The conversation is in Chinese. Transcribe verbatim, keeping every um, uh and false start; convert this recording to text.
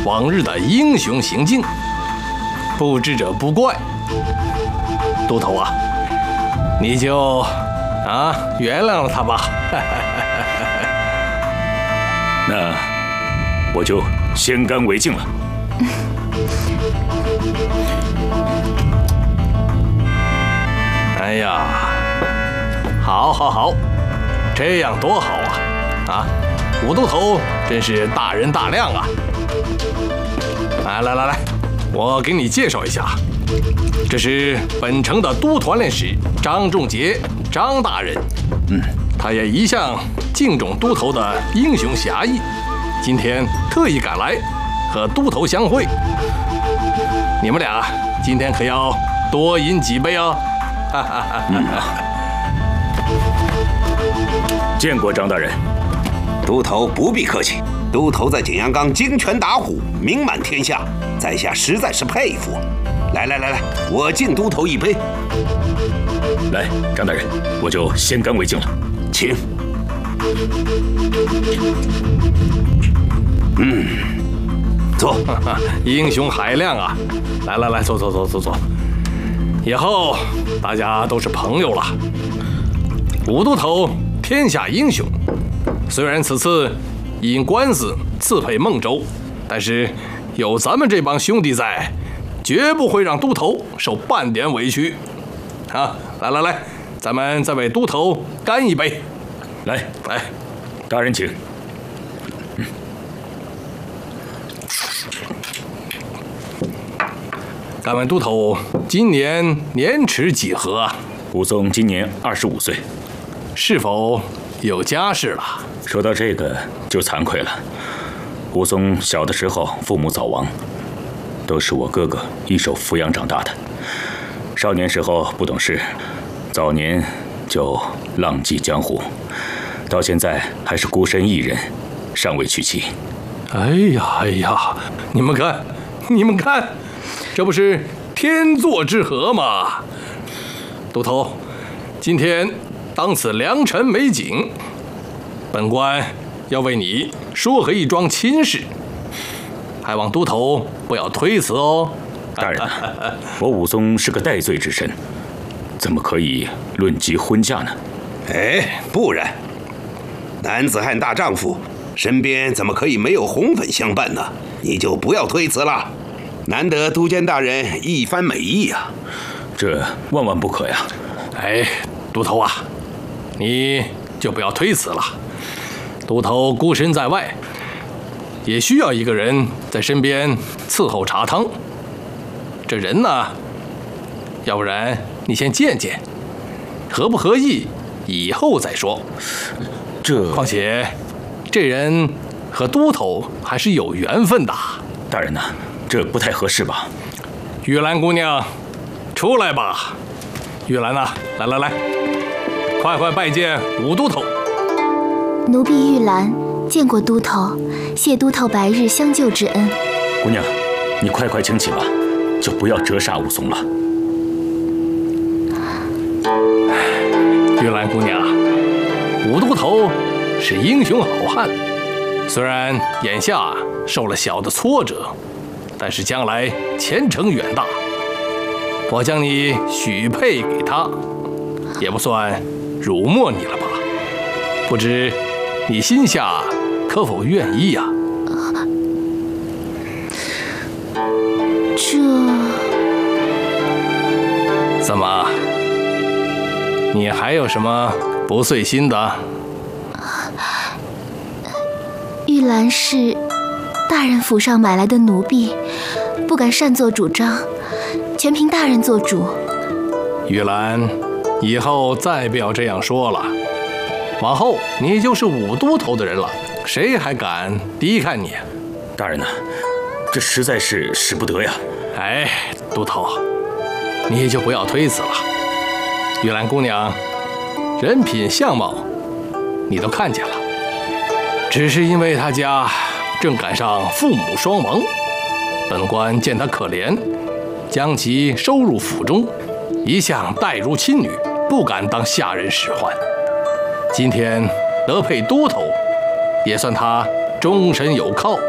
往日的英雄行径，不知者不怪。都头啊，你就啊原谅了他吧。 那我就先干为敬了。 哎呀，好，好，好，这样多好啊！啊，武都头真是大人大量啊！来来来来，我给你介绍一下，这是本城的都团练使张仲杰，张大人。嗯，他也一向敬重都头的英雄侠义，今天特意赶来和都头相会。你们俩今天可要多饮几杯哦！ 嗯，见过张大人。 都头不必客气，都头在景阳冈金拳打虎，名满天下，在下实在是佩服。来来来来，我敬都头一杯。 来，张大人，我就先干为敬了。 请。嗯，坐。 英雄海量啊！来来来，坐坐坐坐坐。以后大家都是朋友了。武都头天下英雄，虽然此次因官司刺配孟州，但是有咱们这帮兄弟在，绝不会让都头受半点委屈。啊，来来来，咱们再为都头干一杯。 来来， 大人请。嗯敢问都头今年年齿几何啊？ 武松今年二十五岁， 是否有家室了？ 说到这个就惭愧了。武松小的时候父母早亡，都是我哥哥一手抚养长大的。少年时候不懂事，早年就浪迹江湖，到现在还是孤身一人，尚未娶妻。 哎呀哎呀，你们看，你们看，这不是天作之合吗？都头，今天当此良辰美景，本官要为你说和一桩亲事，还望都头不要推辞哦。 大人，我武松是个戴罪之身，怎么可以论及婚嫁呢？ 哎，不然，男子汉大丈夫，身边怎么可以没有红粉相伴呢？你就不要推辞了。难得都监大人一番美意啊， 这万万不可呀！ 哎，都头啊，你就不要推辞了。都头孤身在外，也需要一个人在身边伺候茶汤。这人呢，要不然你先见见，合不合意，以后再说。 这况且，这人和都头还是有缘分的。 大人呐、啊，这不太合适吧？ 玉兰姑娘，出来吧。玉兰呐、啊，来来来，快快拜见武都头。 奴婢玉兰见过都头，谢都头白日相救之恩。 姑娘，你快快请起吧，就不要折煞武松了。 玉兰姑娘，武都头是英雄好汉，虽然眼下受了小的挫折，但是将来前程远大。我将你许配给他，也不算辱没你了吧？不知你心下可否愿意呀、啊？ 这怎么？你还有什么不遂心的？ 玉兰是大人府上买来的奴婢，不敢擅作主张，全凭大人做主。 玉兰，以后再不要这样说了。往后你就是武都头的人了，谁还敢低看你？ 大人呐、啊，这实在是使不得呀。 哎，都头，你也就不要推辞了。玉兰姑娘，人品相貌你都看见了，只是因为她家正赶上父母双亡，本官见她可怜，将其收入府中，一向待如亲女，不敢当下人使唤。今天得配都头，也算她终身有靠。